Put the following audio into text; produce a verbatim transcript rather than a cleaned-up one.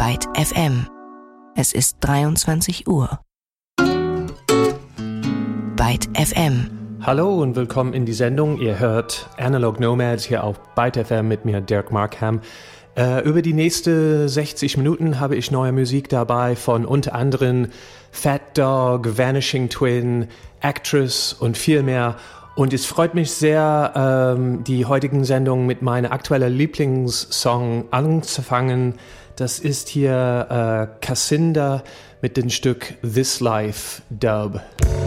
Byte F M. Es ist dreiundzwanzig Uhr. Byte F M. Hallo und willkommen in die Sendung. Ihr hört Analog Nomads hier auf Byte F M mit mir, Dirk Markham. Äh, über die nächsten sechzig Minuten habe ich neue Musik dabei von unter anderem Fat Dog, Vanishing Twin, Actress und viel mehr. Und es freut mich sehr, ähm, die heutigen Sendungen mit meinem aktuellen Lieblingssong anzufangen. Das ist hier äh, Cassinda mit dem Stück This Life Dub.